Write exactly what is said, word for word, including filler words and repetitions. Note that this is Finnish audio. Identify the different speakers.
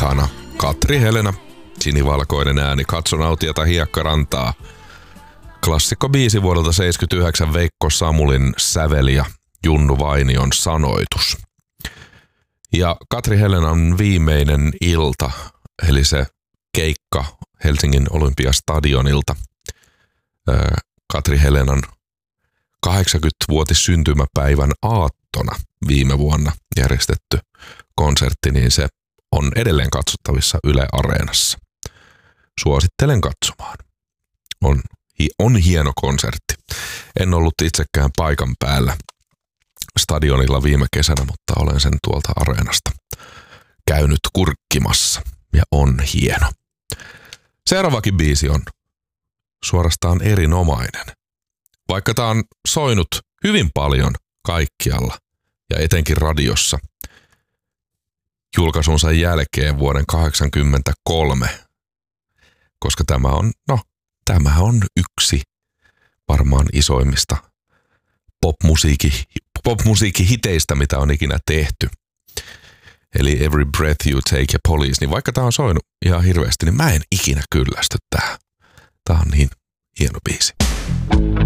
Speaker 1: ihana Katri Helena, sinivalkoinen ääni, katso nautiota hiekkarantaa. Klassikko biisi vuodelta seitsemänkymmentäyhdeksän, Veikko Samulin säveli ja Junnu Vainion sanoitus. Ja Katri Helenan viimeinen ilta, eli se keikka Helsingin Olympiastadionilta, Katri Helenan kahdeksankymmenvuotis syntymäpäivän aattona viime vuonna järjestetty konsertti, niin se on edelleen katsottavissa Yle Areenassa. Suosittelen katsomaan. On, on hieno konsertti. En ollut itsekään paikan päällä stadionilla viime kesänä, mutta olen sen tuolta Areenasta käynyt kurkkimassa ja on hieno. Seuraavakin biisi on suorastaan erinomainen. Vaikka tää on soinut hyvin paljon kaikkialla ja etenkin radiossa julkaisunsa jälkeen vuoden kahdeksankymmentäkolme, koska tämä on, no, tämä on yksi varmaan isoimmista popmusiikki, popmusiikkihiteistä, mitä on ikinä tehty. Eli Every Breath You Take ja Police, niin vaikka tää on soinut ihan hirveästi, niin mä en ikinä kyllästy tähän. Tää on niin hieno biisi.